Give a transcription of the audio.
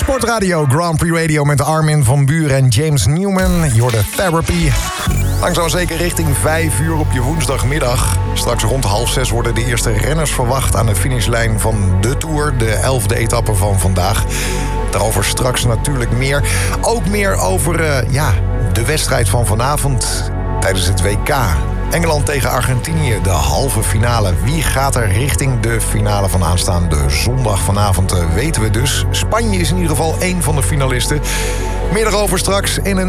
Sportradio, Grand Prix Radio met Armin van Buuren en James Newman. Je hoorde Therapy. Langzaam zeker richting 5 uur op je woensdagmiddag. Straks rond 5:30 worden de eerste renners verwacht aan de finishlijn van de Tour. De 11e etappe van vandaag. Daarover straks natuurlijk meer. Ook meer over de wedstrijd van vanavond tijdens het WK. Engeland tegen Argentinië, de halve finale. Wie gaat er richting de finale van aanstaande zondag? Vanavond weten we dus. Spanje is in ieder geval één van de finalisten. Meer daarover straks in een